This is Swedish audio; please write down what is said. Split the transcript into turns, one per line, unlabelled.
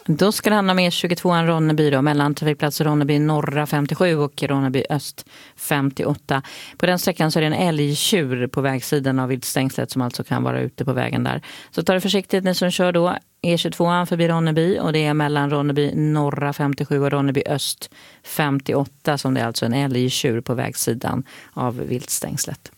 Då ska det handla om E22 Ronneby då, mellan trafikplatser Ronneby norra 57 och Ronneby öst 58. På den sträckan så är det en älgtjur på vägsidan av viltstängslet som alltså kan vara ute på vägen där. Så ta det försiktigt ni som kör då E22 förbi Ronneby, och det är mellan Ronneby norra 57 och Ronneby öst 58 som det är alltså en älgtjur på vägsidan av viltstängslet.